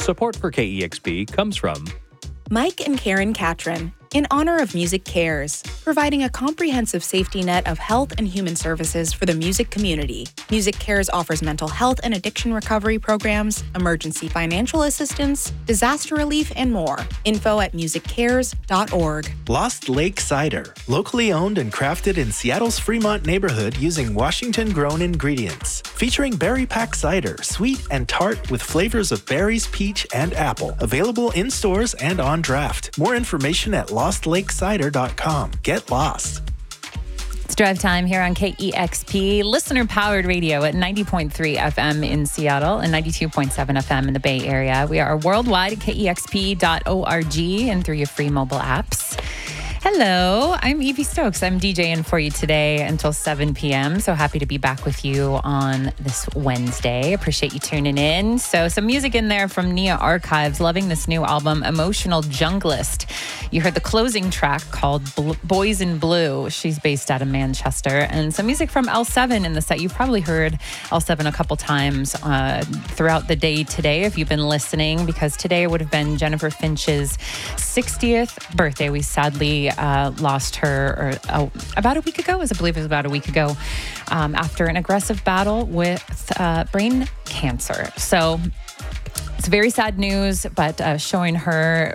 Support for KEXP comes from Mike and Karen Catron, in honor of Music Cares, providing a comprehensive safety net of health and human services for the music community. Music Cares offers mental health and addiction recovery programs, emergency financial assistance, disaster relief, and more. Info at musiccares.org. Lost Lake Cider, locally owned and crafted in Seattle's Fremont neighborhood using Washington-grown ingredients. Featuring berry pack cider, sweet and tart with flavors of berries, peach, and apple. Available in stores and on draft. More information at lostlakecider.com. Get lost. It's drive time here on KEXP, listener-powered radio at 90.3 FM in Seattle and 92.7 FM in the Bay Area. We are worldwide at kexp.org and through your free mobile apps. Hello, I'm Evie Stokes. I'm DJing for you today until 7 p.m. So happy to be back with you on this Wednesday. Appreciate you tuning in. So some music in there from Nia Archives. Loving this new album, Emotional Junglist. You heard the closing track called Boys in Blue. She's based out of Manchester. And some music from L7 in the set. You've probably heard L7 a couple times throughout the day today if you've been listening, because today would have been Jennifer Finch's 60th birthday. We sadly lost her about a week ago, I believe it was about a week ago, after an aggressive battle with brain cancer. So it's very sad news, but showing her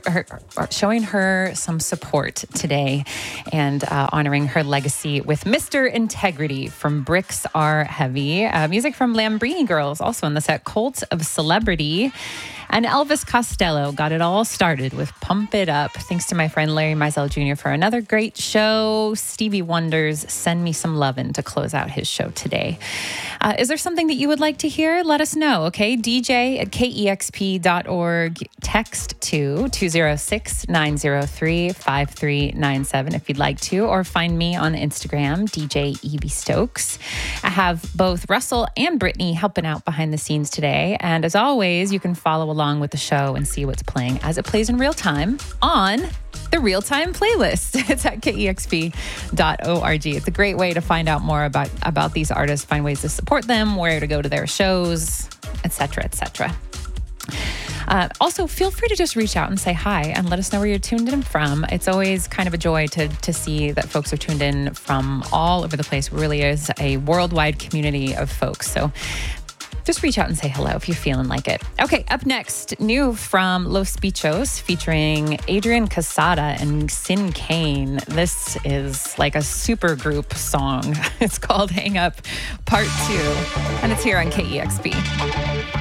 some support today and honoring her legacy with Mr. Integrity from Bricks Are Heavy. Music from Lambrini Girls, also in the set, Cult of Celebrity. And Elvis Costello got it all started with Pump It Up. Thanks to my friend Larry Mizell Jr. for another great show. Stevie Wonder's Send Me Some Lovin' to close out his show today. Is there something that you would like to hear? Let us know, okay? DJ at kexp.org. Text to 206-903-5397 if you'd like to, or find me on Instagram, DJ Evie Stokes. I have both Russell and Brittany helping out behind the scenes today. And as always, you can follow along with the show and see what's playing as it plays in real time on the Real Time playlist. It's at kexp.org. It's a great way to find out more about these artists, find ways to support them, where to go to their shows, etc., etc. Also, feel free to just reach out and say hi and let us know where you're tuned in from. It's always kind of a joy to see that folks are tuned in from all over the place. It really is a worldwide community of folks. So just reach out and say hello if you're feeling like it. Okay, up next, new from Los Bichos featuring Adrian Casada and Sin Kane. This is like a super group song. It's called Hang Up Part 2, and it's here on KEXP.